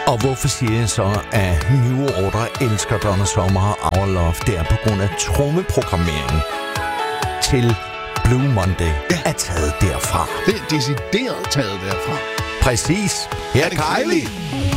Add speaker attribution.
Speaker 1: Og hvorfor siger jeg så, at New Order elsker Donna Summer og Our Love? Det er på grund af trommeprogrammeringen til Blue Monday er taget derfra.
Speaker 2: Det er decideret taget derfra.
Speaker 1: Præcis. Her er Kylie.